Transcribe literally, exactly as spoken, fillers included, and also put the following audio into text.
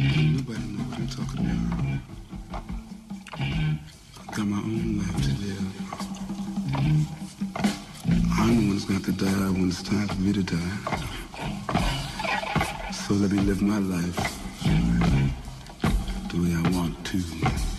Nobody knows what I'm talking about. I've got my own life to live. I'm the one that's going to have to die when it's time for me to die. So let me live my life the way I want to.